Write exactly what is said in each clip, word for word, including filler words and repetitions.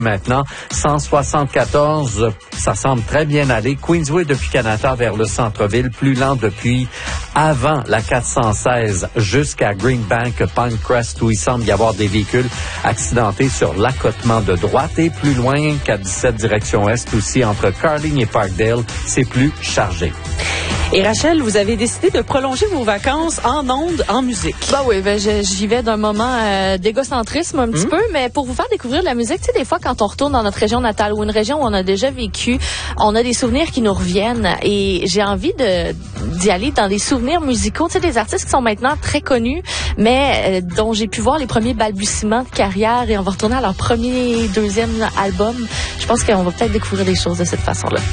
Maintenant, cent soixante-quatorze, ça semble très bien aller. Queensway depuis Canada vers le centre-ville, plus lent depuis avant la quatre cent seize jusqu'à Greenbank, Pinecrest, où il semble y avoir des véhicules accidentés sur l'accotement de droite. Et plus loin, quatre dix-sept direction est aussi, entre Carling et Parkdale, c'est plus chargé. Et Rachel, vous avez décidé de prolonger vos vacances en ondes, en musique. Bah oui, ben j'y vais d'un moment euh, d'égocentrisme un petit mmh. peu, mais pour vous faire découvrir de la musique, tu sais, des fois quand on retourne dans notre région natale ou une région où on a déjà vécu, on a des souvenirs qui nous reviennent et j'ai envie de d'y aller dans des souvenirs musicaux, tu sais, des artistes qui sont maintenant très connus, mais euh, dont j'ai pu voir les premiers balbutiements de carrière et on va retourner à leur premier, deuxième album. Je pense qu'on va peut-être découvrir des choses de cette façon-là.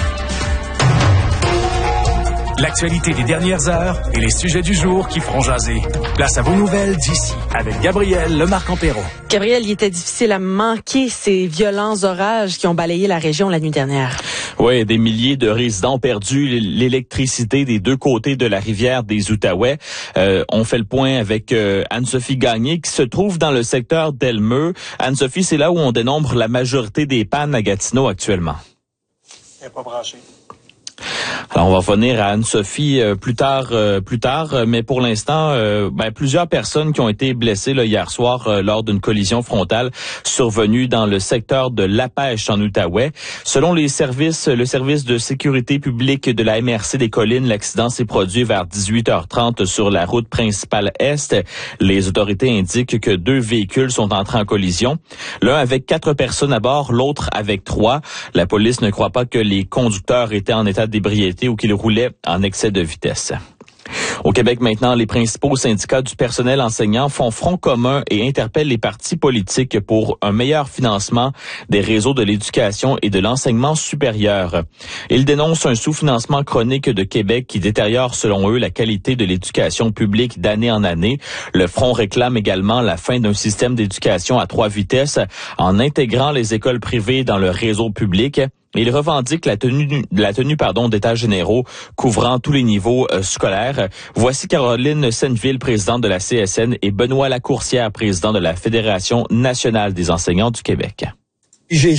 L'actualité des dernières heures et les sujets du jour qui feront jaser. Place à vos nouvelles d'ici avec Gabriel Lemarque-Empéraud. Gabriel, il était difficile à manquer ces violents orages qui ont balayé la région la nuit dernière. Oui, des milliers de résidents ont perdu l'électricité des deux côtés de la rivière des Outaouais. Euh, on fait le point avec euh, Anne-Sophie Gagné qui se trouve dans le secteur d'Elmeux. Anne-Sophie, c'est là où on dénombre la majorité des pannes à Gatineau actuellement. Elle n'est pas branchée. Alors, on va revenir à Anne-Sophie euh, plus tard, euh, plus tard, mais pour l'instant, euh, ben, plusieurs personnes qui ont été blessées là, hier soir euh, lors d'une collision frontale survenue dans le secteur de La Pêche en Outaouais. Selon les services, le service de sécurité publique de la M R C des Collines, l'accident s'est produit vers dix-huit heures trente sur la route principale Est. Les autorités indiquent que deux véhicules sont entrés en collision, l'un avec quatre personnes à bord, l'autre avec trois. La police ne croit pas que les conducteurs étaient en état d'ébriété ou qu'il roulait en excès de vitesse. Au Québec maintenant, les principaux syndicats du personnel enseignant font front commun et interpellent les partis politiques pour un meilleur financement des réseaux de l'éducation et de l'enseignement supérieur. Ils dénoncent un sous-financement chronique de Québec qui détériore selon eux la qualité de l'éducation publique d'année en année. Le front réclame également la fin d'un système d'éducation à trois vitesses en intégrant les écoles privées dans le réseau public. Il revendique la tenue, la tenue pardon, d'états généraux couvrant tous les niveaux euh, scolaires. Voici Caroline Senneville, présidente de la C S N, et Benoît Lacourcière, président de la Fédération nationale des enseignants du Québec. J'ai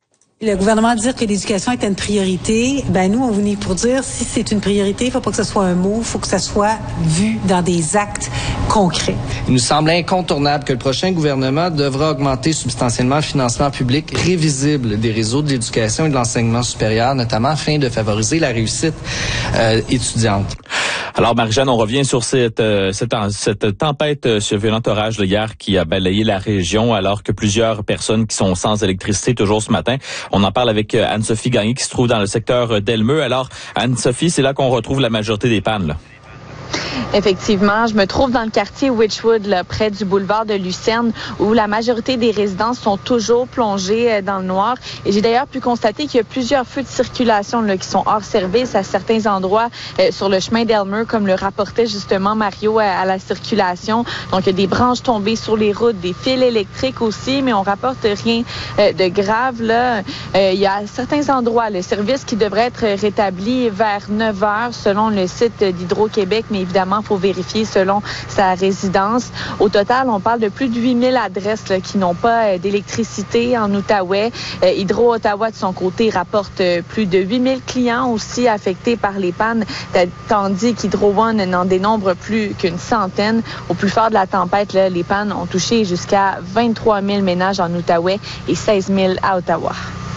Le gouvernement dit que l'éducation est une priorité. Ben nous, on venait pour dire si c'est une priorité, il ne faut pas que ce soit un mot, il faut que ça soit vu dans des actes concrets. Il nous semble incontournable que le prochain gouvernement devra augmenter substantiellement le financement public prévisible des réseaux de l'éducation et de l'enseignement supérieur, notamment afin de favoriser la réussite euh, étudiante. Alors, Marie-Jeanne, on revient sur cette, euh, cette, cette tempête, euh, ce violent orage d'hier qui a balayé la région alors que plusieurs personnes qui sont sans électricité toujours ce matin. On en parle avec euh, Anne-Sophie Gagné qui se trouve dans le secteur d'Elmeux. Alors, Anne-Sophie, c'est là qu'on retrouve la majorité des pannes, là. Effectivement, je me trouve dans le quartier Witchwood, là, près du boulevard de Lucerne, où la majorité des résidences sont toujours plongées dans le noir. Et j'ai d'ailleurs pu constater qu'il y a plusieurs feux de circulation là, qui sont hors service à certains endroits euh, sur le chemin d'Elmeux, comme le rapportait justement Mario à, à la circulation. Donc, il y a des branches tombées sur les routes, des fils électriques aussi, mais on rapporte rien euh, de grave. Là. Euh, il y a certains endroits, le service qui devrait être rétabli vers neuf heures selon le site d'Hydro-Québec, mais évidemment, il faut vérifier selon sa résidence. Au total, on parle de plus de huit mille adresses là, qui n'ont pas euh, d'électricité en Outaouais. Euh, Hydro-Ottawa, de son côté, rapporte euh, plus de huit mille clients aussi affectés par les pannes, tandis qu'Hydro One n'en dénombre plus qu'une centaine. Au plus fort de la tempête, là, les pannes ont touché jusqu'à vingt-trois mille ménages en Outaouais et seize mille à Ottawa.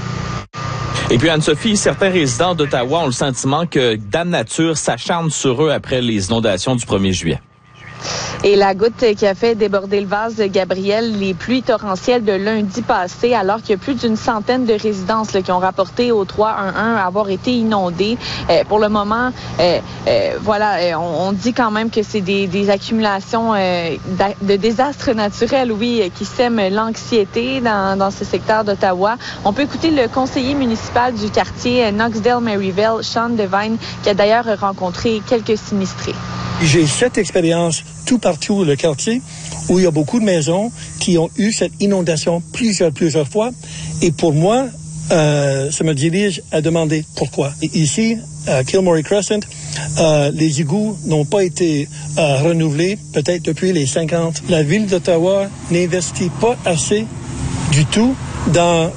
Et puis, Anne-Sophie, certains résidents d'Ottawa ont le sentiment que Dame Nature s'acharne sur eux après les inondations du premier juillet. Et la goutte qui a fait déborder le vase de Gabriel, les pluies torrentielles de lundi passé, alors qu'il y a plus d'une centaine de résidences là, qui ont rapporté au trois un un avoir été inondées. Euh, pour le moment, euh, euh, voilà, euh, on, on dit quand même que c'est des, des accumulations euh, de désastres naturels, oui, qui sèment l'anxiété dans, dans ce secteur d'Ottawa. On peut écouter le conseiller municipal du quartier Knoxdale-Maryville, Sean Devine, qui a d'ailleurs rencontré quelques sinistrés. J'ai cette expérience tout partout le quartier où il y a beaucoup de maisons qui ont eu cette inondation plusieurs, plusieurs fois. Et pour moi, euh, ça me dirige à demander pourquoi. Et ici, à Kilmorey Crescent, euh, les égouts n'ont pas été euh, renouvelés peut-être depuis les cinquante. La ville d'Ottawa n'investit pas assez du tout dans